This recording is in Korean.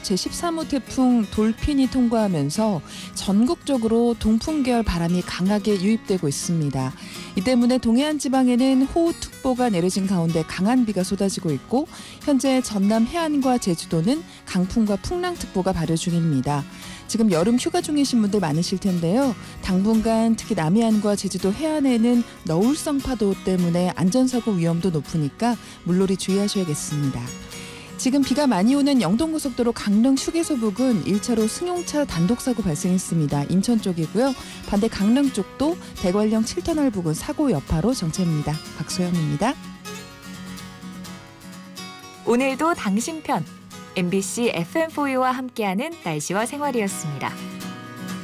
제13호 태풍 돌핀이 통과하면서 전국적으로 동풍 계열 바람이 강하게 유입되고 있습니다. 이 때문에 동해안 지방에는 호우특보가 내려진 가운데 강한 비가 쏟아지고 있고 현재 전남 해안과 제주도는 강풍과 풍랑특보가 발효 중입니다. 지금 여름 휴가 중이신 분들 많으실 텐데요. 당분간 특히 남해안과 제주도 해안에는 너울성 파도 때문에 안전사고 위험도 높으니까 물놀이 주의하셔야겠습니다. 지금 비가 많이 오는 영동고속도로 강릉 휴게소 부근 1차로 승용차 단독사고 발생했습니다. 인천 쪽이고요. 반대 강릉 쪽도 대관령 7터널 부근 사고 여파로 정체입니다. 박소영입니다. 오늘도 당신 편 MBC FM4U와 함께하는 날씨와 생활이었습니다.